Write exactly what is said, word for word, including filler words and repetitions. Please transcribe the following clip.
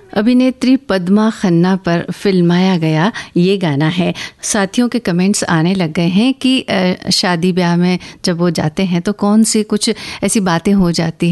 अभिनेत्री पद्मा खन्ना पर फिल्माया गया ये गाना है। साथियों के कमेंट्स आने लग गए हैं कि शादी ब्याह में जब वो जाते हैं तो कौन सी कुछ ऐसी बातें हो जाती